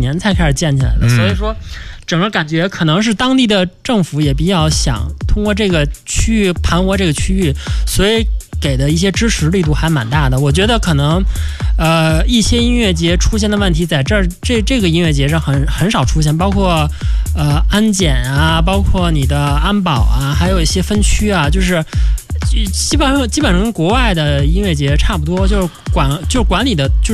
年才开始建起来的，所以说整个感觉可能是当地的政府也比较想通过这个区域盘活这个区域，所以给的一些支持力度还蛮大的。我觉得可能一些音乐节出现的问题在这个音乐节上很少出现，包括安检啊，包括你的安保啊，还有一些分区啊，就是基本上跟国外的音乐节差不多，就是管理的就是